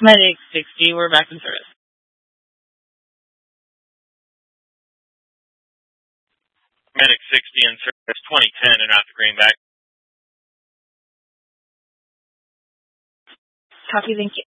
Medic 60, we're back in service. Medic 60 in service 2010 and out to Greenback. Copy, thank you.